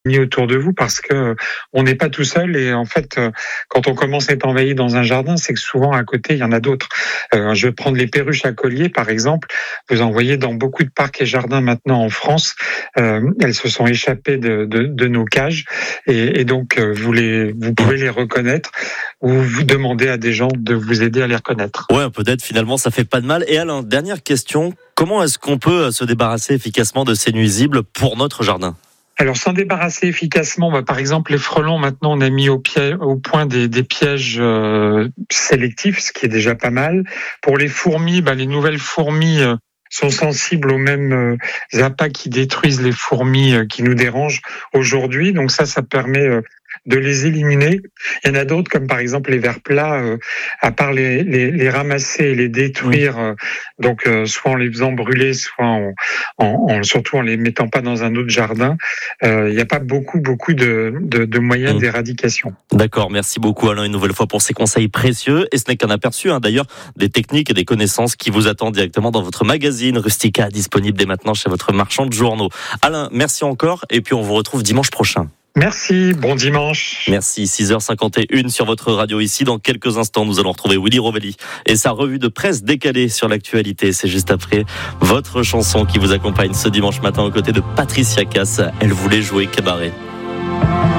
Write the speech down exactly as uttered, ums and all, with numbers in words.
mis autour de vous parce que on n'est pas tout seul et en fait quand on commence à être envahi dans un jardin, c'est que souvent à côté il y en a d'autres. Euh, je vais prendre les perruches à collier par exemple. Vous en voyez dans beaucoup de parcs et jardins maintenant en France. Euh, elles se sont échappées de, de, de nos cages et, et donc vous les vous pouvez les reconnaître ou vous demandez à des gens de vous aider à les reconnaître. Ouais, peut-être finalement ça fait pas de mal. Et Alain, dernière question, comment est-ce qu'on peut se débarrasser efficacement de ces nuisibles pour notre jardin ? Alors, s'en débarrasser efficacement, bah, par exemple, les frelons, maintenant, on a mis au, pied, au point des, des pièges euh, sélectifs, ce qui est déjà pas mal. Pour les fourmis, bah, les nouvelles fourmis euh, sont sensibles aux mêmes euh, appâts qui détruisent les fourmis euh, qui nous dérangent aujourd'hui. Donc ça, ça permet euh, de les éliminer. Il y en a d'autres, comme par exemple les vers plats, euh, à part les, les, les ramasser et les détruire, euh, donc euh, soit en les faisant brûler, soit en, en, en surtout en les mettant pas dans un autre jardin, euh, il n'y a pas beaucoup, beaucoup de, de, de moyens mmh. d'éradication. D'accord, merci beaucoup Alain une nouvelle fois pour ces conseils précieux. Et ce n'est qu'un aperçu, hein, d'ailleurs, des techniques et des connaissances qui vous attendent directement dans votre magazine Rustica, disponible dès maintenant chez votre marchand de journaux. Alain, merci encore et puis on vous retrouve dimanche prochain. Merci, bon dimanche. Merci, six heures cinquante et une sur votre radio ici. Dans quelques instants, nous allons retrouver Willy Rovelli et sa revue de presse décalée sur l'actualité. C'est juste après votre chanson qui vous accompagne ce dimanche matin aux côtés de Patricia Cass. Elle voulait jouer cabaret.